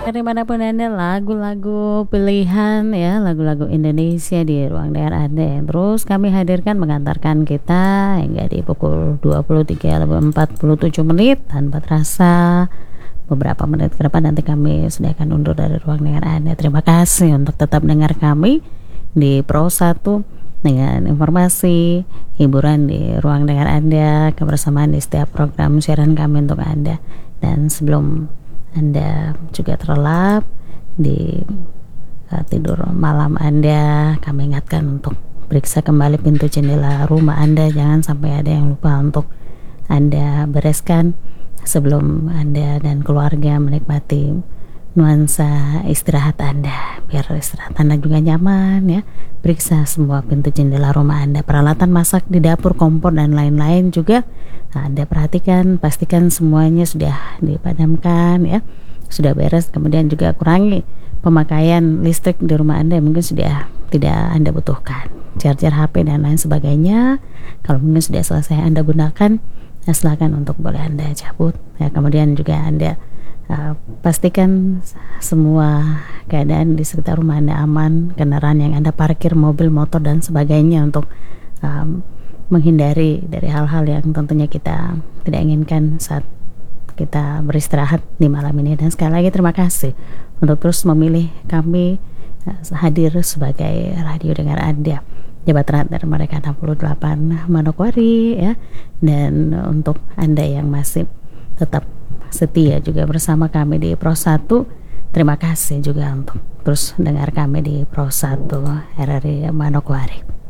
Dimanapun Anda, lagu-lagu pilihan ya, lagu-lagu Indonesia di ruang dengar Anda yang terus kami hadirkan mengantarkan kita hingga di pukul 23.47 menit. Tanpa terasa beberapa menit ke depan nanti kami sudah akan undur dari ruang dengar Anda. Terima kasih untuk tetap dengar kami di Pro 1 dengan informasi hiburan di ruang dengar Anda, kebersamaan di setiap program siaran kami untuk Anda. Dan sebelum Anda juga terlelap di tidur malam Anda, kami ingatkan untuk periksa kembali pintu jendela rumah Anda. Jangan sampai ada yang lupa untuk Anda bereskan sebelum Anda dan keluarga menikmati nuansa istirahat Anda. Biar istirahat Anda juga nyaman ya. Periksa semua pintu jendela rumah Anda. Peralatan masak di dapur, kompor dan lain-lain juga Anda perhatikan, pastikan semuanya sudah dipadamkan ya, sudah beres. Kemudian juga kurangi pemakaian listrik di rumah Anda yang mungkin sudah tidak Anda butuhkan, charger HP dan lain sebagainya. Kalau mungkin sudah selesai Anda gunakan, ya silakan untuk boleh Anda cabut ya. Kemudian juga Anda pastikan semua keadaan di sekitar rumah Anda aman, kendaraan yang Anda parkir, mobil, motor dan sebagainya, untuk menghindari dari hal-hal yang tentunya kita tidak inginkan saat kita beristirahat di malam ini. Dan sekali lagi terima kasih untuk terus memilih kami hadir sebagai radio dengar Anda, Jabatan dari mereka 68 Manokwari ya. Dan untuk Anda yang masih tetap setia juga bersama kami di Pro 1, terima kasih juga untuk terus dengar kami di Pro 1 RRI Manokwari.